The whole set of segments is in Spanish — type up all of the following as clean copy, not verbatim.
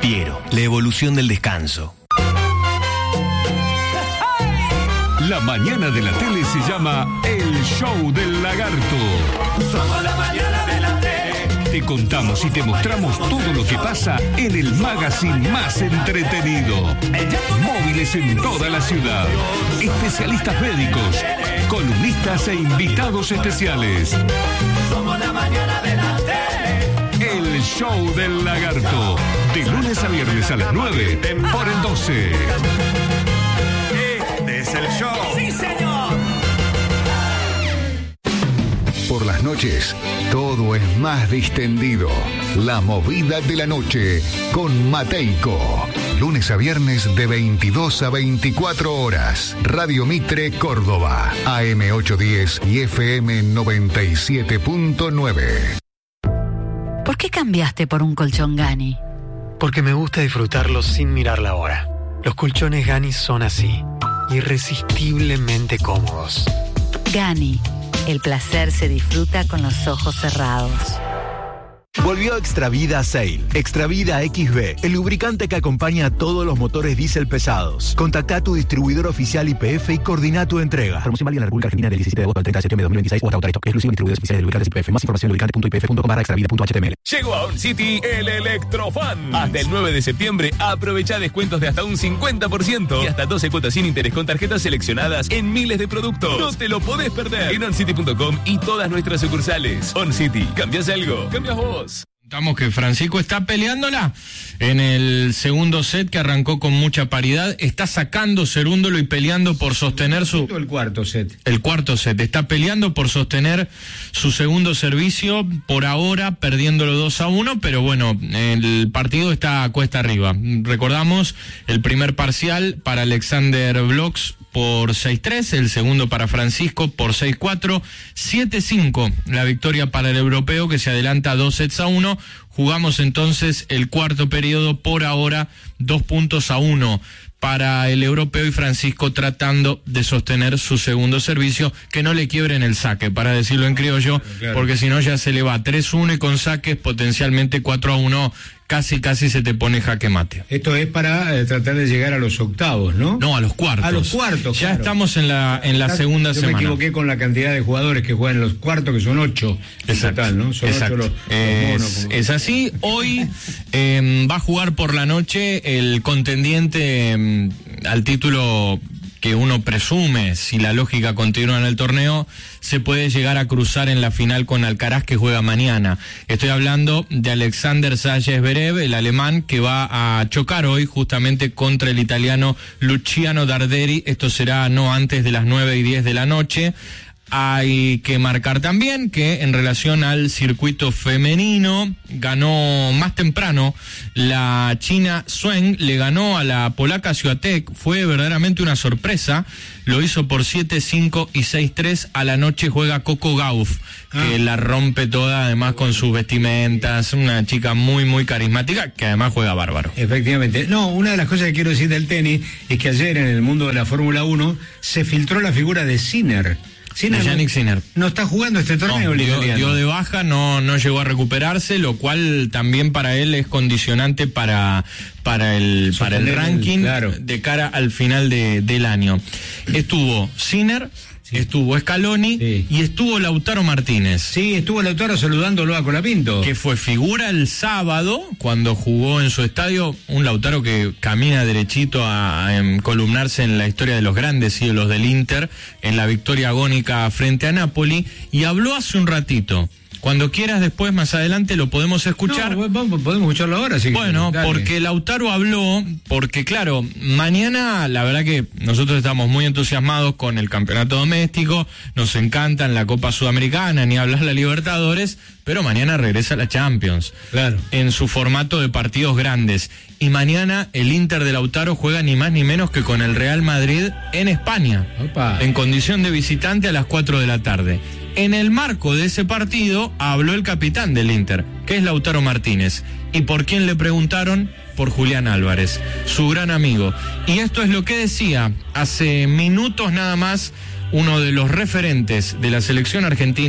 Piero, la evolución del descanso. La mañana de la tele se llama El Show del Lagarto. Somos la mañana de la tele. Te contamos y te mostramos todo lo que pasa en el magazine más entretenido. Móviles en toda la ciudad. Especialistas médicos, columnistas e invitados especiales. Somos la mañana de la tele. El Show del Lagarto. De lunes a viernes a las 9 por el 12. Este es el show. ¡Sí, señor! Por las noches, todo es más distendido. La movida de la noche con Mateico. Lunes a viernes de 22 a 24 horas. Radio Mitre, Córdoba. AM 810 y FM 97.9. ¿Por qué cambiaste por un colchón Gani? Porque me gusta disfrutarlo sin mirar la hora. Los colchones Gani son así, irresistiblemente cómodos. Gani, el placer se disfruta con los ojos cerrados. Volvió Extravida Sail. Extravida XB, el lubricante que acompaña a todos los motores diésel pesados. Contacta a tu distribuidor oficial YPF y coordina tu entrega. Promoción válida en la República Argentina del 17 de agosto al 30 de septiembre de 2026 o hasta agotar stock. Exclusivo en distribuidores oficiales de lubricantes YPF. Más información en lubricante.ypf.com/extravida.html. Llegó a OnCity el Electrofan. Hasta el 9 de septiembre aprovecha descuentos de hasta un 50% y hasta 12 cuotas sin interés con tarjetas seleccionadas en miles de productos. No te lo podés perder en oncity.com y todas nuestras sucursales. OnCity, ¿cambias algo? ¿Cambias vos? Contamos que Francisco está peleándola en el segundo set que arrancó con mucha paridad, está sacando Cerúndolo y peleando por sostener su... El cuarto set. El cuarto set, está peleando por sostener su segundo servicio, por ahora perdiéndolo 2-1, pero bueno, el partido está a cuesta arriba. Recordamos el primer parcial para Alexander Blox por 6-3, el segundo para Francisco por 6-4, 7-5 la victoria para el europeo que se adelanta 2-1. Jugamos entonces el cuarto periodo, por ahora 2-1 para el europeo y Francisco tratando de sostener su segundo servicio, que no le quiebren el saque, para decirlo en criollo, claro. Porque si no ya se le va 3-1 y con saques potencialmente 4-1, casi se te pone jaque mate. Esto es para tratar de llegar a los octavos, ¿no? No, a los cuartos. A los cuartos, ya claro. Estamos en la segunda semana. Yo me equivoqué con la cantidad de jugadores que juegan en los cuartos, que son 8 en total, ¿no? Son 8 los monos. Es así. Hoy va a jugar por la noche el contendiente al título que uno presume, si la lógica continúa en el torneo, se puede llegar a cruzar en la final con Alcaraz, que juega mañana. Estoy hablando de Alexander Zverev, el alemán, que va a chocar hoy justamente contra el italiano Luciano Darderi. Esto será no antes de las 9:10 de la noche. Hay que marcar también que en relación al circuito femenino, ganó más temprano la china Zheng, le ganó a la polaca Swiatek, fue verdaderamente una sorpresa, lo hizo por 7-5 y 6-3. A la noche juega Coco Gauff, que la rompe toda, además con sus vestimentas, una chica muy carismática, que además juega bárbaro. Efectivamente. No, una de las cosas que quiero decir del tenis es que ayer en el mundo de la Fórmula 1 se filtró la figura de Sinner. Yannick Sinner no está jugando este torneo. Dio de baja, no llegó a recuperarse, lo cual también para él es condicionante para el ranking, claro, de cara al final del año. Estuvo Sinner, estuvo Scaloni, y estuvo Lautaro Martínez. Sí, estuvo Lautaro saludándolo a Colapinto, que fue figura el sábado cuando jugó en su estadio. Un Lautaro que camina derechito a columnarse en la historia de los grandes ídolos del Inter, en la victoria agónica frente a Napoli, y habló hace un ratito. Cuando quieras después, más adelante, lo podemos escuchar. No, podemos escucharlo ahora. Sí, bueno, dale. Porque Lautaro habló, porque claro, mañana la verdad que nosotros estamos muy entusiasmados con el campeonato doméstico, nos encantan la Copa Sudamericana, ni hablar la Libertadores, pero mañana regresa la Champions. Claro. En su formato de partidos grandes. Y mañana el Inter de Lautaro juega ni más ni menos que con el Real Madrid en España. Opa. En condición de visitante a las 4 de la tarde. En el marco de ese partido habló el capitán del Inter, que es Lautaro Martínez. ¿Y por quién le preguntaron? Por Julián Álvarez, su gran amigo. Y esto es lo que decía hace minutos nada más uno de los referentes de la selección argentina,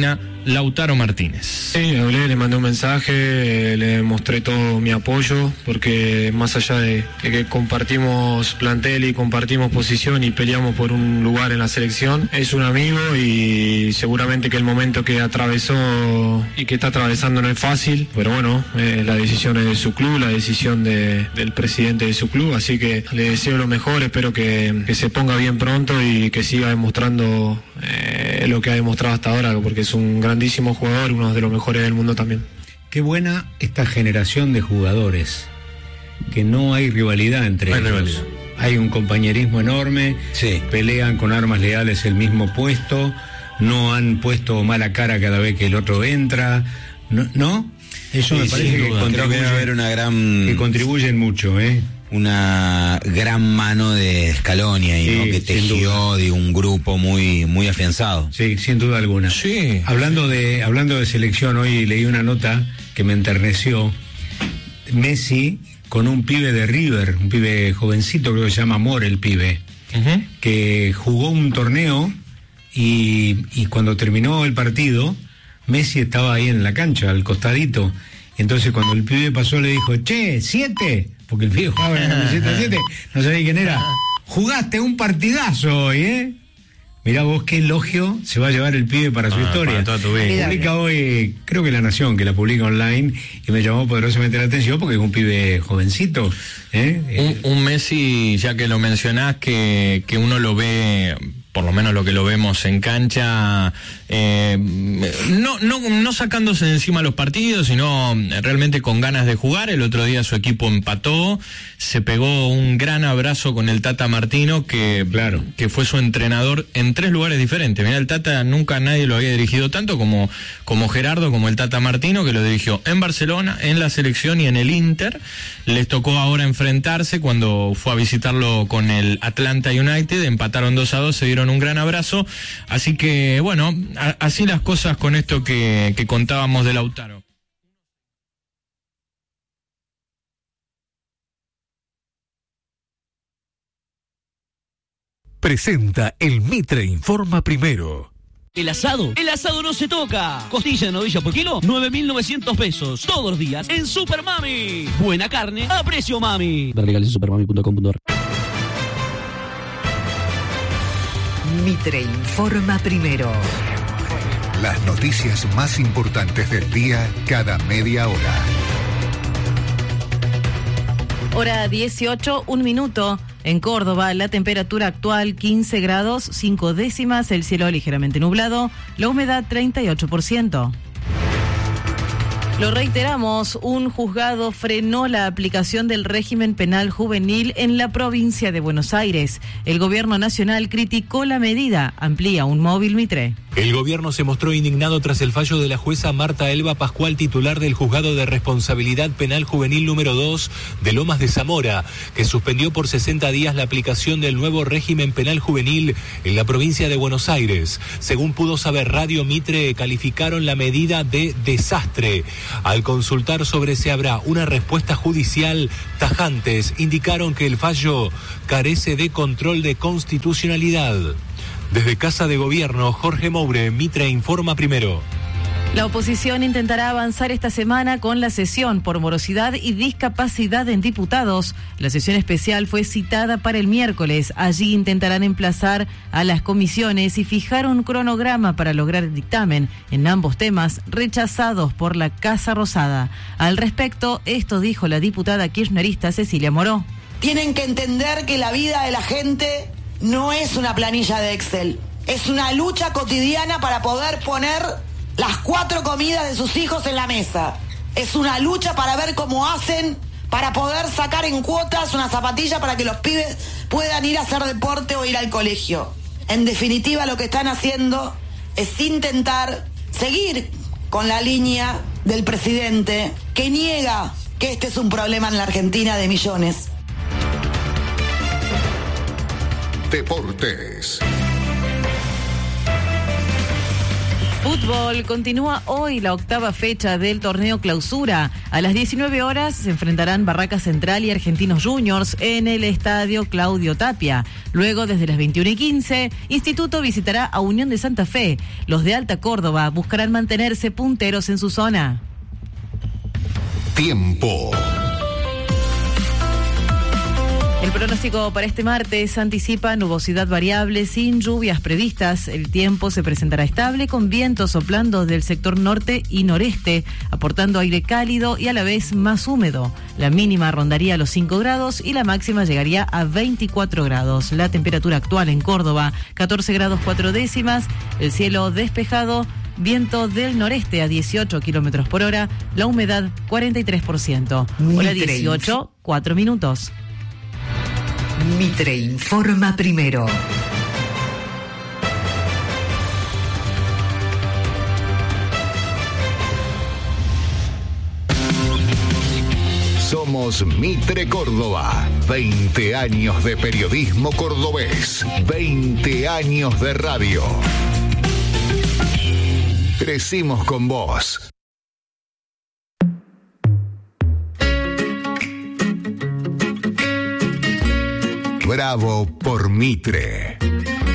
Lautaro Martínez. Sí, hablé, le mandé un mensaje, le mostré todo mi apoyo, porque más allá de que compartimos plantel y compartimos posición y peleamos por un lugar en la selección, es un amigo y seguramente que el momento que atravesó y que está atravesando no es fácil, pero bueno, la decisión es de su club, la decisión del presidente de su club, así que le deseo lo mejor, espero que se ponga bien pronto y que siga demostrando lo que ha demostrado hasta ahora, porque es un grandísimo jugador, uno de los mejores del mundo también. Qué buena esta generación de jugadores, que no hay rivalidad entre ellos. Hay un compañerismo enorme, pelean con armas leales el mismo puesto, no han puesto mala cara cada vez que el otro entra, ¿no? Eso me parece que contribuyen mucho, una gran mano de Scaloni ahí, ¿no? Que tejió de un grupo muy afianzado. Sí, sin duda alguna. Sí. Hablando de selección, hoy leí una nota que me enterneció. Messi con un pibe de River, un pibe jovencito, creo que se llama More el pibe, que jugó un torneo y cuando terminó el partido, Messi estaba ahí en la cancha, al costadito. Y entonces cuando el pibe pasó le dijo, che, 7, porque el pibe jugaba en la camiseta 7, no sabía quién era. Jugaste un partidazo hoy, Mirá vos qué elogio se va a llevar el pibe para su historia. Para toda tu vida. Publica hoy, creo que La Nación, que la publica online, y me llamó poderosamente la atención porque es un pibe jovencito. Un Messi, ya que lo mencionás, que uno lo ve, por lo menos lo que lo vemos en cancha, no sacándose de encima los partidos, sino realmente con ganas de jugar. El otro día su equipo empató, se pegó un gran abrazo con el Tata Martino, que fue su entrenador en 3 lugares diferentes. Mirá, el Tata nunca nadie lo había dirigido tanto como Gerardo, como el Tata Martino, que lo dirigió en Barcelona, en la selección y en el Inter. Les tocó ahora enfrentarse cuando fue a visitarlo con el Atlanta United, empataron 2-2, se dieron un gran abrazo. Así que, bueno, así las cosas con esto que contábamos de Lautaro. Presenta el Mitre Informa Primero. ¿El asado? El asado no se toca. Costilla de novilla por kilo, 9.900 pesos. Todos los días en Super Mami. Buena carne a precio mami. Ver legales en supermami.com.ar. Mitre Informa Primero. Las noticias más importantes del día cada media hora. Hora 18, 1 minuto. En Córdoba, la temperatura actual 15 grados, 5 décimas, el cielo ligeramente nublado, la humedad 38%. Lo reiteramos, un juzgado frenó la aplicación del régimen penal juvenil en la provincia de Buenos Aires. El gobierno nacional criticó la medida, amplía un móvil Mitre. El gobierno se mostró indignado tras el fallo de la jueza Marta Elba Pascual, titular del Juzgado de Responsabilidad Penal Juvenil número 2 de Lomas de Zamora, que suspendió por 60 días la aplicación del nuevo régimen penal juvenil en la provincia de Buenos Aires. Según pudo saber Radio Mitre, calificaron la medida de desastre. Al consultar sobre si habrá una respuesta judicial, tajantes indicaron que el fallo carece de control de constitucionalidad. Desde Casa de Gobierno, Jorge Moure, Mitre Informa Primero. La oposición intentará avanzar esta semana con la sesión por morosidad y discapacidad en diputados. La sesión especial fue citada para el miércoles. Allí intentarán emplazar a las comisiones y fijar un cronograma para lograr el dictamen en ambos temas rechazados por la Casa Rosada. Al respecto, esto dijo la diputada kirchnerista Cecilia Moró. Tienen que entender que la vida de la gente no es una planilla de Excel. Es una lucha cotidiana para poder poner las 4 comidas de sus hijos en la mesa. Es una lucha para ver cómo hacen para poder sacar en cuotas una zapatilla para que los pibes puedan ir a hacer deporte o ir al colegio. En definitiva, lo que están haciendo es intentar seguir con la línea del presidente que niega que este es un problema en la Argentina de millones. Deportes. Fútbol, continúa hoy la octava fecha del torneo Clausura. A las 19 horas se enfrentarán Barraca Central y Argentinos Juniors en el estadio Claudio Tapia. Luego, desde las 21:15, Instituto visitará a Unión de Santa Fe. Los de Alta Córdoba buscarán mantenerse punteros en su zona. Tiempo. El pronóstico para este martes anticipa nubosidad variable sin lluvias previstas. El tiempo se presentará estable con vientos soplando del sector norte y noreste, aportando aire cálido y a la vez más húmedo. La mínima rondaría los 5 grados y la máxima llegaría a 24 grados. La temperatura actual en Córdoba, 14 grados 4 décimas, el cielo despejado, viento del noreste a 18 kilómetros por hora, la humedad 43%. Hora 18, 4 minutos. Mitre informa primero. Somos Mitre Córdoba. 20 años de periodismo cordobés. 20 años de radio. Crecimos con vos. Bravo por Mitre.